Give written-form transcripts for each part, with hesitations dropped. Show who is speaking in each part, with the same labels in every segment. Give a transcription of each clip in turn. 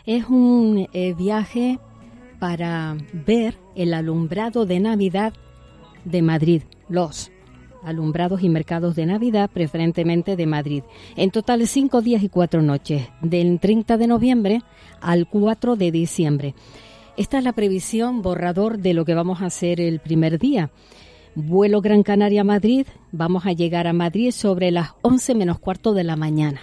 Speaker 1: Es un viaje para ver el alumbrado de Navidad de Madrid, los alumbrados y mercados de Navidad, preferentemente de Madrid. En total 5 días y 4 noches, del 30 de noviembre al 4 de diciembre. Esta es la previsión, borrador de lo que vamos a hacer el primer día. Vuelo Gran Canaria a Madrid, vamos a llegar a Madrid sobre las 11 menos cuarto de la mañana.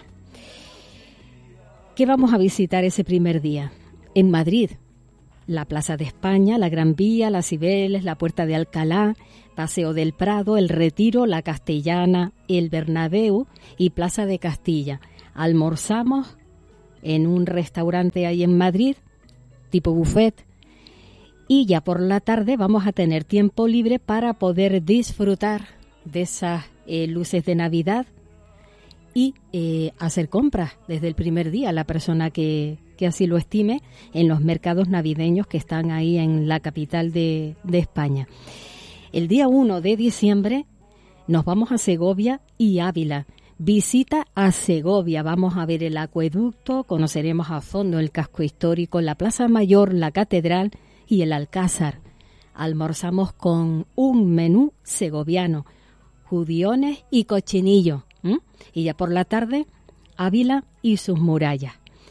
Speaker 1: ¿Qué vamos a visitar ese primer día? En Madrid, la Plaza de España, la Gran Vía, las Cibeles, la Puerta de Alcalá, Paseo del Prado, el Retiro, la Castellana, el Bernabéu y Plaza de Castilla. Almorzamos en un restaurante ahí en Madrid, tipo buffet, y ya por la tarde vamos a tener tiempo libre para poder disfrutar de esas luces de Navidad y hacer compras desde el primer día, la persona que así lo estime, en los mercados navideños que están ahí en la capital de España. El día 1 de diciembre nos vamos a Segovia y Ávila. Visita a Segovia, vamos a ver el acueducto, conoceremos a fondo el casco histórico, la Plaza Mayor, la Catedral y el Alcázar. Almorzamos con un menú segoviano, judiones y cochinillo. Y ya por la tarde, Ávila y sus murallas.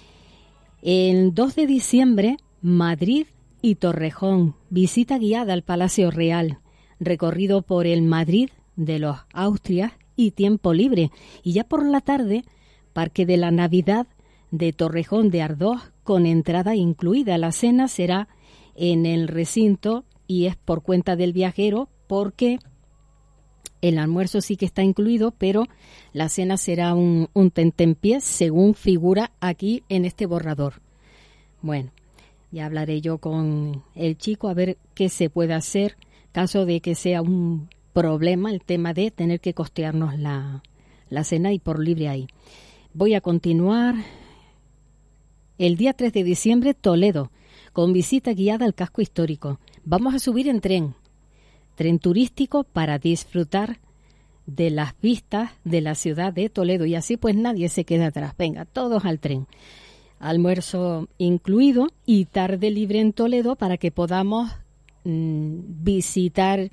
Speaker 1: El 2 de diciembre, Madrid y Torrejón. Visita guiada al Palacio Real. Recorrido por el Madrid de los Austrias y tiempo libre. Y ya por la tarde, Parque de la Navidad de Torrejón de Ardoz con entrada incluida. La cena será en el recinto y es por cuenta del viajero porque el almuerzo sí que está incluido, pero la cena será un tentempié según figura aquí en este borrador. Bueno, ya hablaré yo con el chico a ver qué se puede hacer, caso de que sea un problema el tema de tener que costearnos la cena y por libre ahí. Voy a continuar. El día 3 de diciembre, Toledo, con visita guiada al casco histórico. Vamos a subir en tren turístico para disfrutar de las vistas de la ciudad de Toledo y así pues nadie se queda atrás. Venga, todos al tren. Almuerzo incluido y tarde libre en Toledo para que podamos visitar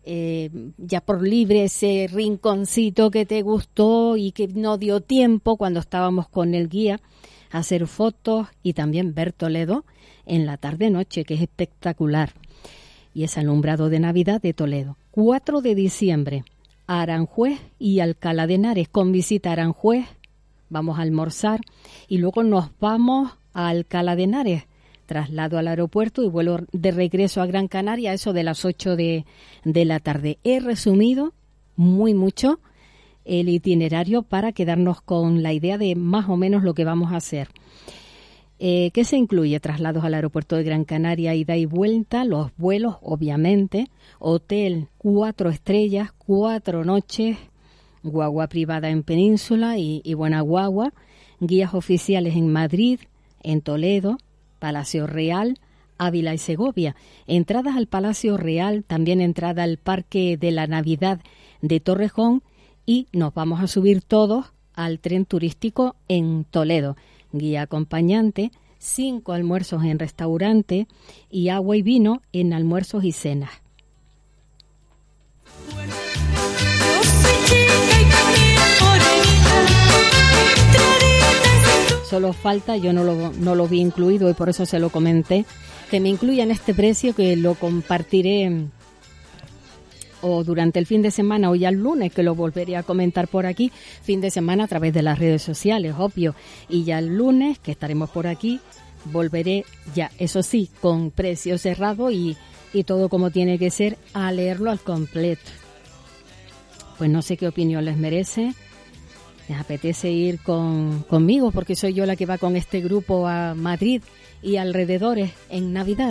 Speaker 1: ya por libre ese rinconcito que te gustó y que no dio tiempo cuando estábamos con el guía, hacer fotos y también ver Toledo en la tarde-noche, que es espectacular. Y es alumbrado de Navidad de Toledo. 4 de diciembre, Aranjuez y Alcalá de Henares. Con visita a Aranjuez vamos a almorzar y luego nos vamos a Alcalá de Henares. Traslado al aeropuerto y vuelo de regreso a Gran Canaria, eso de las 8 de la tarde. He resumido mucho el itinerario para quedarnos con la idea de más o menos lo que vamos a hacer. ¿Qué se incluye? Traslados al aeropuerto de Gran Canaria, ida y vuelta, los vuelos, obviamente, hotel 4 estrellas, 4 noches, guagua privada en Península y buena guagua, guías oficiales en Madrid, en Toledo, Palacio Real, Ávila y Segovia. Entradas al Palacio Real, también entrada al Parque de la Navidad de Torrejón y nos vamos a subir todos al tren turístico en Toledo. Guía acompañante, 5 almuerzos en restaurante y agua y vino en almuerzos y cenas. Solo falta, yo no lo vi incluido y por eso se lo comenté, que me incluyan este precio, que lo compartiré o durante el fin de semana o ya el lunes, que lo volveré a comentar por aquí, fin de semana a través de las redes sociales, obvio, y ya el lunes que estaremos por aquí, volveré ya, eso sí, con precio cerrado y todo como tiene que ser, a leerlo al completo. Pues no sé qué opinión les merece. ¿Les apetece ir conmigo? Porque soy yo la que va con este grupo a Madrid y alrededores en Navidad.